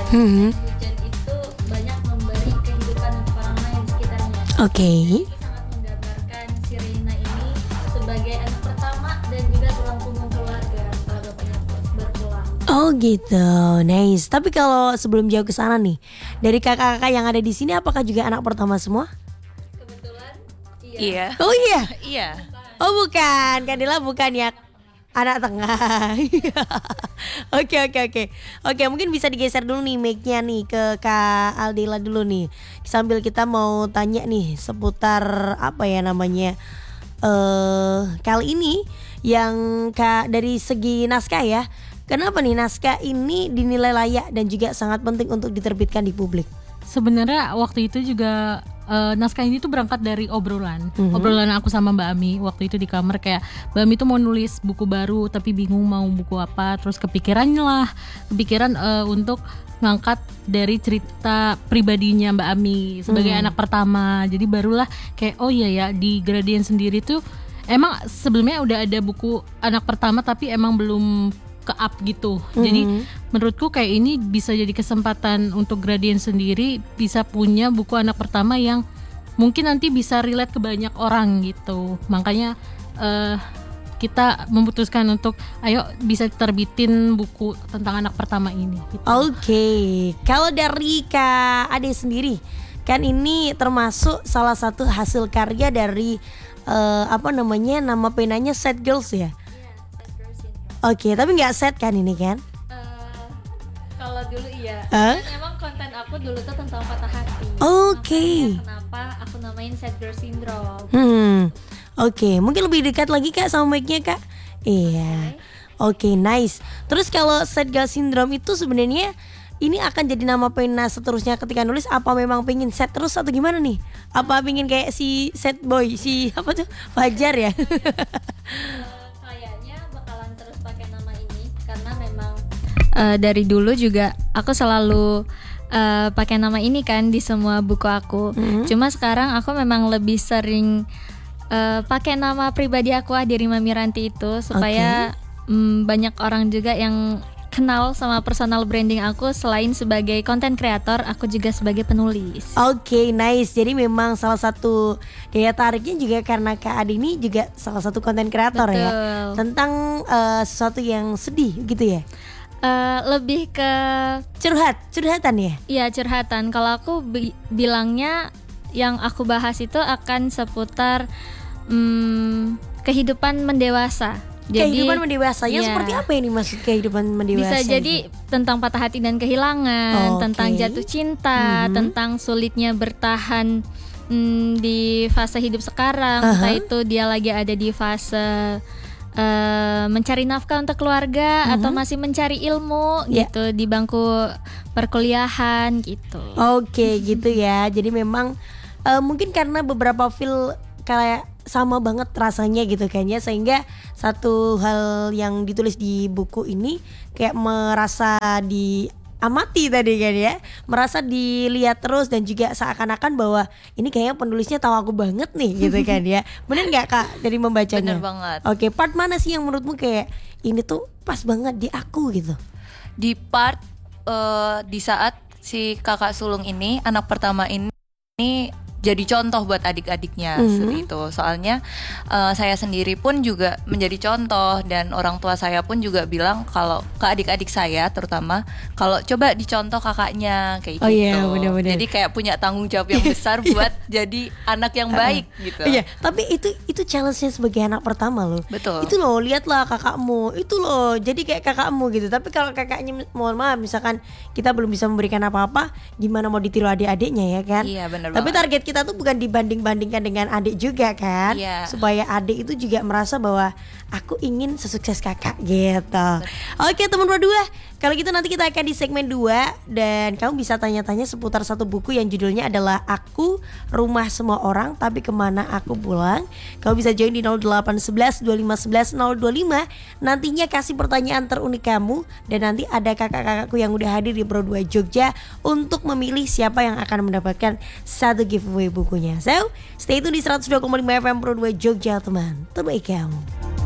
Dan hujan itu banyak memberi kehidupan untuk orang lain di sekitarnya. Oke. Itu sangat menggambarkan si Reina ini sebagai anak pertama dan juga tulang punggung keluarga setelah bapaknya berpulang. Oh gitu, nice. Tapi kalau sebelum jauh ke sana nih, dari kakak-kakak yang ada di sini, apakah juga anak pertama semua? Kebetulan Iya. Oh iya. Iya. Oh bukan, Kadila bukan ya, anak tengah. Oke, mungkin bisa digeser dulu nih mic-nya nih ke Kak Aldila dulu nih. Sambil kita mau tanya nih seputar apa ya namanya, kali ini yang dari segi naskah ya. Kenapa nih naskah ini dinilai layak dan juga sangat penting untuk diterbitkan di publik? Sebenarnya waktu itu juga naskah ini tuh berangkat dari obrolan aku sama Mbak Ami waktu itu di kamar. Kayak Mbak Ami tuh mau nulis buku baru tapi bingung mau buku apa, terus kepikiran untuk ngangkat dari cerita pribadinya Mbak Ami sebagai anak pertama. Jadi barulah kayak oh iya ya, di Gradient sendiri tuh emang sebelumnya udah ada buku anak pertama tapi emang belum ke up gitu. Jadi menurutku kayak ini bisa jadi kesempatan untuk Gradient sendiri bisa punya buku anak pertama yang mungkin nanti bisa relate ke banyak orang gitu. Makanya kita memutuskan untuk ayo bisa terbitin buku tentang anak pertama ini gitu. Oke. Kalau dari Kak Ade sendiri, kan ini termasuk salah satu hasil karya dari nama penanya Sad Girls ya. Oke, tapi nggak set kan ini kan? kalau dulu iya. Hah? Dan emang konten aku dulu tuh tentang patah hati. Oke. Makanya kenapa aku namain Sad Girl Syndrome. Oke, mungkin lebih dekat lagi Kak sama mic-nya Kak. Iya. Oke, nice. Terus kalau Sad Girl Syndrome itu sebenarnya ini akan jadi nama pena seterusnya ketika nulis, apa memang pengen set terus atau gimana nih? Apa pengen kayak si sad boy, si apa tuh? Fajar ya? Kayaknya bakalan terus pakai nama ini karena memang dari dulu juga aku selalu pakai nama ini kan di semua buku aku. Cuma sekarang aku memang lebih sering pakai nama pribadi aku, Adirima Miranti itu supaya banyak orang juga yang kenal sama personal branding aku. Selain sebagai content creator, aku juga sebagai penulis. Oke, nice. Jadi memang salah satu daya tariknya juga karena Kak Adi ini juga salah satu konten kreator ya. Tentang sesuatu yang sedih gitu ya. Lebih ke curhatan ya? Iya, curhatan. Kalau aku bilangnya yang aku bahas itu akan seputar kehidupan mendewasa. Kehidupan mendewasa yang iya. seperti apa ini maksud kehidupan mendewasa? Bisa jadi tentang patah hati dan kehilangan, tentang jatuh cinta, tentang sulitnya bertahan di fase hidup sekarang. Entah itu dia lagi ada di fase mencari nafkah untuk keluarga atau masih mencari ilmu gitu di bangku perkuliahan gitu. Oke, gitu ya. Jadi memang mungkin karena beberapa feel kayak sama banget rasanya gitu kayaknya, sehingga satu hal yang ditulis di buku ini kayak merasa diamati tadi kan ya, merasa dilihat terus dan juga seakan-akan bahwa ini kayaknya penulisnya tahu aku banget nih gitu kan ya. Bener nggak Kak dari membacanya? Bener banget. Oke, part mana sih yang menurutmu kayak ini tuh pas banget di aku gitu? Di part di saat si kakak sulung ini, anak pertama ini jadi contoh buat adik-adiknya seperti itu. Soalnya saya sendiri pun juga menjadi contoh, dan orang tua saya pun juga bilang kalau ke adik-adik saya terutama kalau coba dicontoh kakaknya kayak gitu. Iya, bener-bener. Jadi kayak punya tanggung jawab yang besar buat jadi anak yang baik gitu. Iya, tapi itu challenge-nya sebagai anak pertama loh. Betul. Itu loh, lihatlah kakakmu, itu loh, jadi kayak kakakmu gitu. Tapi kalau kakaknya mohon maaf misalkan kita belum bisa memberikan apa-apa, gimana mau ditiru adik-adiknya ya kan? Iya, benar Tapi banget. target kita tuh bukan dibanding-bandingkan dengan adik juga kan? Iya. Supaya adik itu juga merasa bahwa aku ingin sesukses kakak gitu. Oke teman berdua, kalau gitu nanti kita akan di segmen 2 dan kamu bisa tanya-tanya seputar satu buku yang judulnya adalah Aku, Rumah Semua Orang Tapi Kemana Aku Pulang. Kamu bisa join di 0811 2511 025. Nantinya kasih pertanyaan terunik kamu, dan nanti ada kakak-kakakku yang udah hadir di Pro 2 Jogja untuk memilih siapa yang akan mendapatkan satu giveaway bukunya. So, stay tune di 102,5 FM Pro 2 Jogja teman. Terbaik kamu.